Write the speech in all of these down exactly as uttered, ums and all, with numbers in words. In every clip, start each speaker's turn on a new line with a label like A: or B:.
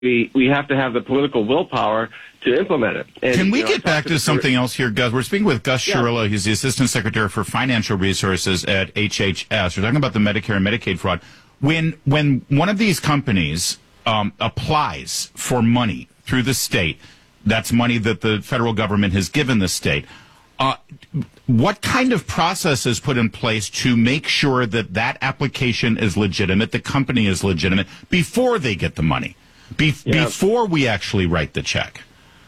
A: we, we have to have the political willpower to implement it. And,
B: Can we
A: you know,
B: get back to, to something else here, Gus? We're speaking with Gus yeah. Scirillo. He's the Assistant Secretary for Financial Resources at H H S. We're talking about the Medicare and Medicaid fraud. When when one of these companies um, applies for money through the state, that's money that the federal government has given the state, uh, what kind of process is put in place to make sure that that application is legitimate, the company is legitimate, before they get the money, Be- yeah. before we actually write the check?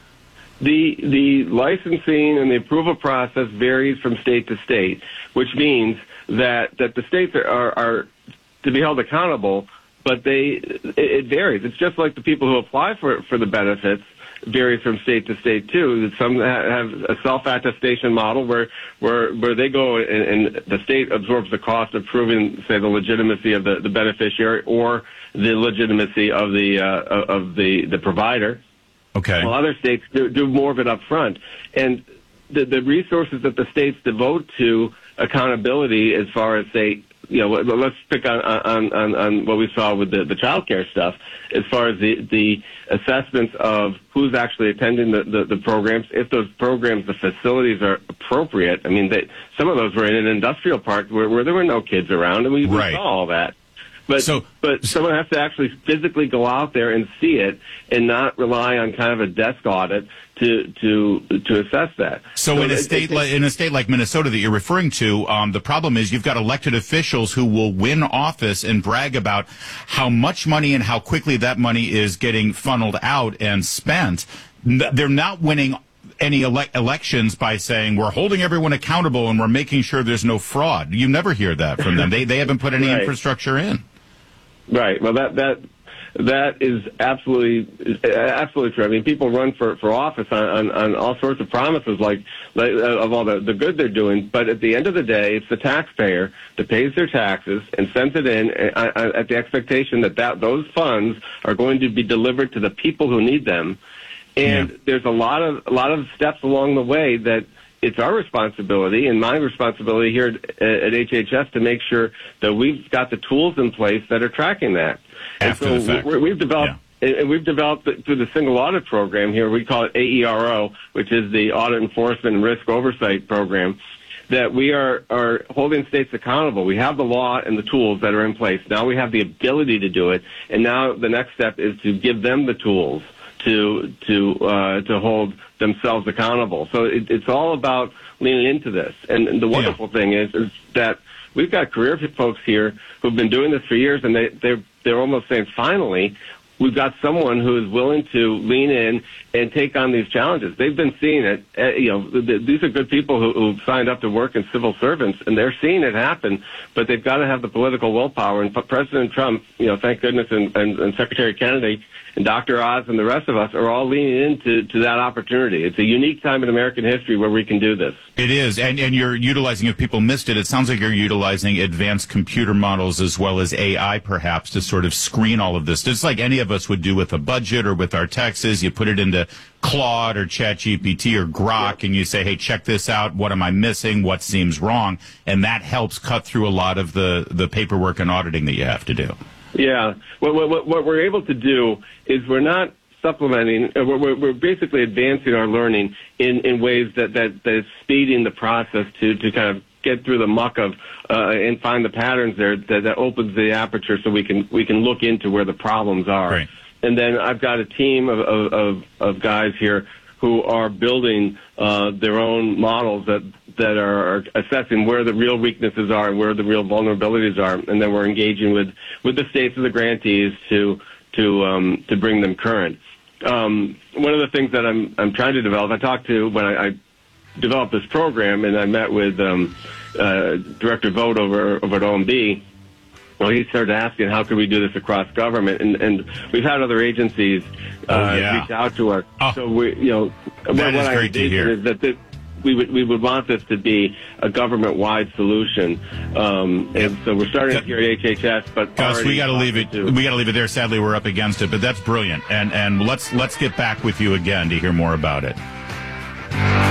A: The the licensing and the approval process varies from state to state, which means that, that the states are, are, are to be held accountable, but they it, it varies. It's just like the people who apply for for the benefits varies from state to state too. Some have a self-attestation model where where where they go and, and the state absorbs the cost of proving, say, the legitimacy of the, the beneficiary or the legitimacy of the uh, of the the provider.
B: Okay.
A: While other states do, do more of it up front, and the the resources that the states devote to accountability, as far as, say, you know, let's pick on on, on, on what we saw with the, the child care stuff, as far as the, the assessments of who's actually attending the, the, the programs, if those programs, the facilities are appropriate. I mean, they, some of those were in an industrial park where, where there were no kids around, and we, we
B: right.
A: saw all that. But
B: so,
A: but someone has to actually physically go out there and see it, and not rely on kind of a desk audit to to to assess that.
B: So, so in a state like in a state like Minnesota that you're referring to, um, the problem is you've got elected officials who will win office and brag about how much money and how quickly that money is getting funneled out and spent. They're not winning any ele- elections by saying we're holding everyone accountable and we're making sure there's no fraud. You never hear that from them. They they haven't put any
A: right.
B: infrastructure in. Right.
A: Well, that that that is absolutely absolutely true. I mean, people run for, for office on, on, on all sorts of promises, like, like uh, of all the, the good they're doing. But at the end of the day, it's the taxpayer that pays their taxes and sends it in at, at the expectation that, that those funds are going to be delivered to the people who need them. And yeah. there's a lot of a lot of steps along the way that it's our responsibility and my responsibility here at, at H H S to make sure that we've got the tools in place that are tracking that.
B: After
A: and so
B: the fact.
A: We're, we've developed, yeah. and we've developed through the single audit program here. We call it A E R O, which is the Audit Enforcement and Risk Oversight Program. That we are are holding states accountable. We have the law and the tools that are in place. Now we have the ability to do it, and now the next step is to give them the tools to to uh, to hold themselves accountable. So it, it's all about leaning into this. And, and the wonderful yeah. thing is, is that we've got career folks here who've been doing this for years, and they they're they're almost saying, finally, we've got someone who is willing to lean in and take on these challenges. They've been seeing it. Uh, you know, th- these are good people who, who've signed up to work in civil servants, and they're seeing it happen. But they've got to have the political willpower. And President Trump, you know, thank goodness, and, and, and Secretary Kennedy and Doctor Oz and the rest of us are all leaning into to that opportunity. It's a unique time in American history where we can do this.
B: It is, and and you're utilizing, if people missed it, it sounds like you're utilizing advanced computer models as well as A I, perhaps, to sort of screen all of this. Just like any of us would do with a budget or with our taxes, you put it into Claude or ChatGPT or Grok, yeah. and you say, hey, check this out. What am I missing? What seems wrong? And that helps cut through a lot of the, the paperwork and auditing that you have to do.
A: Yeah. What, what, what we're able to do is we're not supplementing, we're, we're basically advancing our learning in, in ways that, that, that is speeding the process to, to kind of get through the muck of uh, and find the patterns there that, that opens the aperture so we can we can look into where the problems are.
B: Right.
A: And then I've got a team of, of, of, of guys here who are building uh, their own models that that are assessing where the real weaknesses are and where the real vulnerabilities are, and then we're engaging with, with the states and the grantees to to um, to bring them current. Um, one of the things that I'm I'm trying to develop, I talked to when I, I developed this program, and I met with um, uh, Director Vogt over over at O M B. Well, he started asking, how could we do this across government? And, and we've had other agencies uh,
B: oh, yeah.
A: reach out to us.
B: Oh,
A: so we, you know,
B: that
A: what,
B: is
A: what
B: great
A: I
B: to hear.
A: Is that this, we would we would want this to be a government-wide solution, um, and so we're starting
B: Gus,
A: here at H H S. But
B: Gus, we got to leave it.
A: To.
B: We got to leave it there. Sadly, we're up against it, but that's brilliant. And and let's let's get back with you again to hear more about it.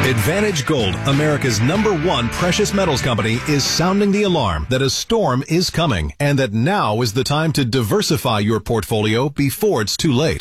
C: Advantage Gold, America's number one precious metals company, is sounding the alarm that a storm is coming and that now is the time to diversify your portfolio before it's too late.